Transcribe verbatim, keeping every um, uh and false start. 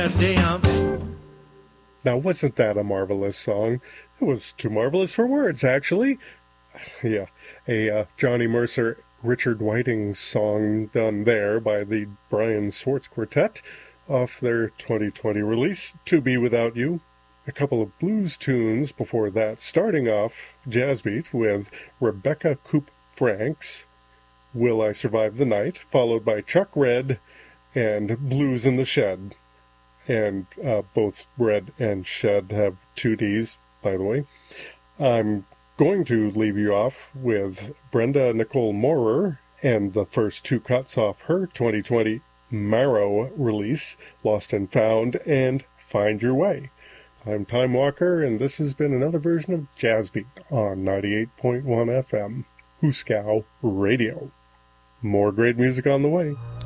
Damn. Now, wasn't that a marvelous song? It was too marvelous for words, actually. Yeah, a uh, Johnny Mercer, Richard Whiting song done there by the Brian Swartz Quartet off their twenty twenty release, To Be Without You. A couple of blues tunes before that, starting off Jazzbeat with Rebecca Coop Franks, Will I Survive the Night, followed by Chuck Red and Blues in the Shed. And uh, both Red and Shed have two Ds, by the way. I'm going to leave you off with Brenda Nicole Maurer and the first two cuts off her twenty twenty Marrow release, Lost and Found and Find Your Way. I'm Time Walker, and this has been another version of Jazzbeat on ninety-eight point one F M, Hooskow Radio. More great music on the way.